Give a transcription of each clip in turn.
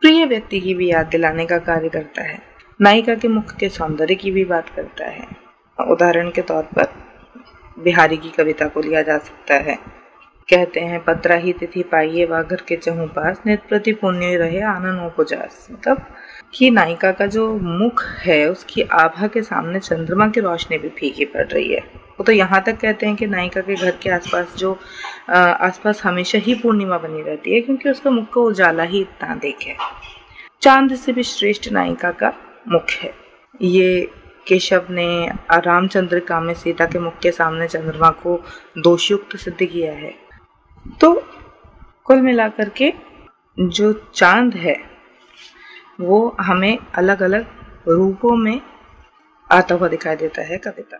प्रिय व्यक्ति की भी याद दिलाने का कार्य करता है। नायिका के मुख के सौंदर्य की भी बात करता है। उदाहरण के तौर पर बिहारी की कविता को लिया जा सकता है। कहते हैं, पत्रा ही तिथि पाइये वा घर के चहु पास, नेत्र प्रति पुण्य रहे आनंद उपजास। मतलब कि नायिका का जो मुख है उसकी आभा के सामने चंद्रमा की रोशनी भी फीकी पड़ रही है। वो तो यहाँ तक कहते हैं कि नायिका के घर के आसपास हमेशा ही पूर्णिमा बनी रहती है, क्योंकि उसका मुख का उजाला ही इतना अधिक है। चांद से भी श्रेष्ठ नायिका का मुख है। ये केशव ने रामचंद्रिका में सीता के मुख के सामने चंद्रमा को दोषयुक्त सिद्ध किया है। तो कुल मिलाकर के जो चांद है वो हमें अलग अलग रूपों में आता हुआ दिखाई देता है कविता।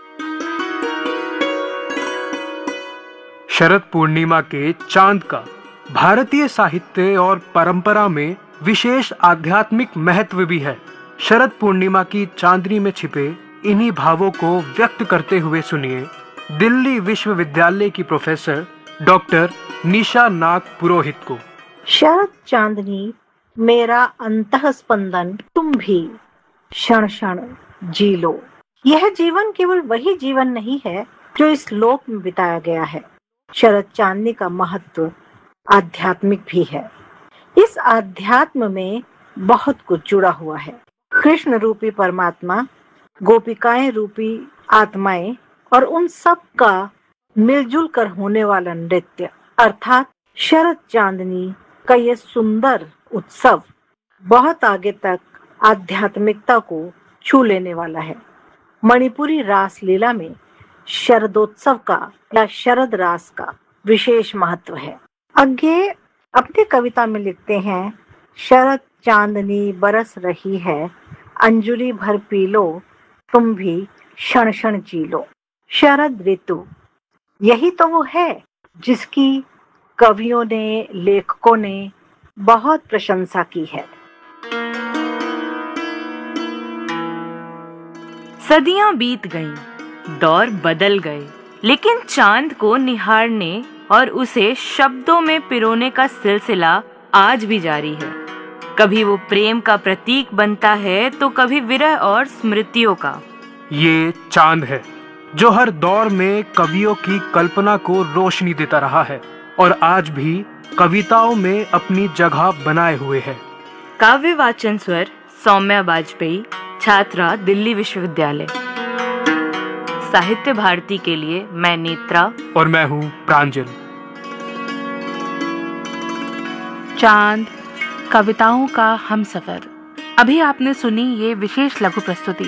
शरद पूर्णिमा के चांद का भारतीय साहित्य और परंपरा में विशेष आध्यात्मिक महत्व भी है। शरद पूर्णिमा की चांदनी में छिपे इन्हीं भावों को व्यक्त करते हुए सुनिए दिल्ली विश्वविद्यालय की प्रोफेसर डॉक्टर निशा नाग पुरोहित को। शरद चांदनी मेरा अंतः स्पंदन तुम भी क्षण क्षण जी लो। यह जीवन केवल वही जीवन नहीं है जो इस लोक में बिताया गया है। शरद चांदनी का महत्व आध्यात्मिक भी है। इस आध्यात्म में बहुत कुछ जुड़ा हुआ है। कृष्ण रूपी परमात्मा, गोपिकाएं रूपी आत्माएं और उन सब का मिलजुल कर होने वाला नृत्य अर्थात शरद चांदनी का यह सुंदर उत्सव बहुत आगे तक आध्यात्मिकता को छू लेने वाला है। मणिपुरी रास लीला में शरदोत्सव का या शरद रास का विशेष महत्व है। आगे अपनी कविता में लिखते हैं, शरद चांदनी बरस रही है, अंजुली भर पी लो, तुम भी क्षण क्षण जी लो। शरद ऋतु यही तो वो है जिसकी कवियों ने, लेखकों ने बहुत प्रशंसा की है। सदियां बीत गईं, दौर बदल गए, लेकिन चांद को निहारने और उसे शब्दों में पिरोने का सिलसिला आज भी जारी है। कभी वो प्रेम का प्रतीक बनता है तो कभी विरह और स्मृतियों का। ये चांद है जो हर दौर में कवियों की कल्पना को रोशनी देता रहा है और आज भी कविताओं में अपनी जगह बनाए हुए है। काव्य वाचन स्वर सौम्या वाजपेयी, छात्रा दिल्ली विश्वविद्यालय। साहित्य भारती के लिए मैं नेत्रा और मैं हूँ प्रांजल। चांद, कविताओं का हमसफर। अभी आपने सुनी ये विशेष लघु प्रस्तुति।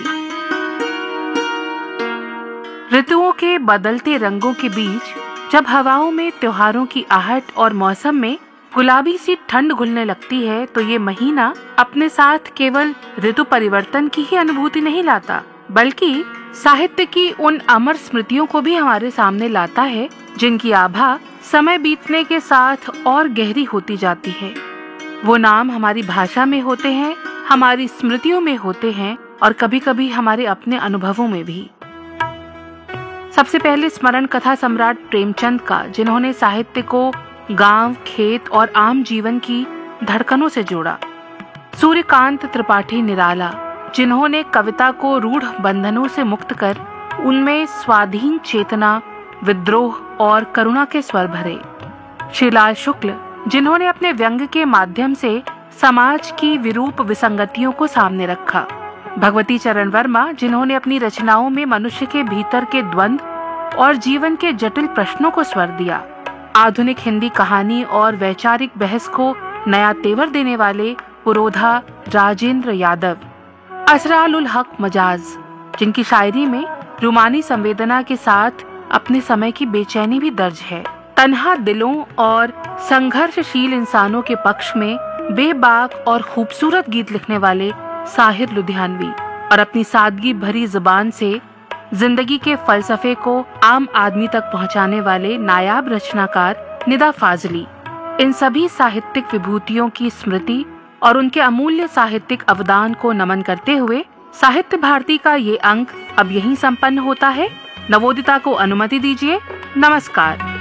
ऋतुओं के बदलते रंगों के बीच जब हवाओं में त्योहारों की आहट और मौसम में गुलाबी सी ठंड घुलने लगती है तो ये महीना अपने साथ केवल ऋतु परिवर्तन की ही अनुभूति नहीं लाता, बल्कि साहित्य की उन अमर स्मृतियों को भी हमारे सामने लाता है जिनकी आभा समय बीतने के साथ और गहरी होती जाती है। वो नाम हमारी भाषा में होते हैं, हमारी स्मृतियों में होते हैं और कभी कभी हमारे अपने अनुभवों में भी। सबसे पहले स्मरण कथा सम्राट प्रेमचंद का, जिन्होंने साहित्य को गांव, खेत और आम जीवन की धड़कनों से जोड़ा। सूर्यकांत त्रिपाठी निराला, जिन्होंने कविता को रूढ़ बंधनों से मुक्त कर उनमें स्वाधीन चेतना, विद्रोह और करुणा के स्वर भरे। श्रीलाल शुक्ल, जिन्होंने अपने व्यंग के माध्यम से समाज की विरूप विसंगतियों को सामने रखा। भगवती चरण वर्मा, जिन्होंने अपनी रचनाओं में मनुष्य के भीतर के द्वंद्व और जीवन के जटिल प्रश्नों को स्वर दिया। आधुनिक हिंदी कहानी और वैचारिक बहस को नया तेवर देने वाले पुरोधा राजेंद्र यादव। असरार उल हक मजाज, जिनकी शायरी में रूमानी संवेदना के साथ अपने समय की बेचैनी भी दर्ज है। तन्हा दिलों और संघर्षशील इंसानों के पक्ष में बेबाक और खूबसूरत गीत लिखने वाले साहिर लुधियानवी और अपनी सादगी भरी जुबान से जिंदगी के फलसफे को आम आदमी तक पहुंचाने वाले नायाब रचनाकार निदा फाजली। इन सभी साहित्यिक विभूतियों की स्मृति और उनके अमूल्य साहित्यिक अवदान को नमन करते हुए साहित्य भारती का ये अंक अब यहीं संपन्न होता है। नवोदिता को अनुमति दीजिए। नमस्कार।